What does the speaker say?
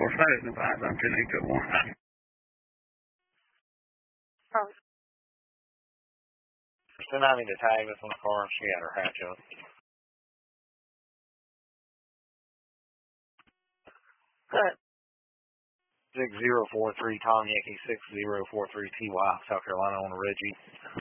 course, I didn't advise I'm 10821. Then I need to tag this on the car. She got her hatch up. 6043 Tom Yankee 6043 TY, South Carolina on Reggie.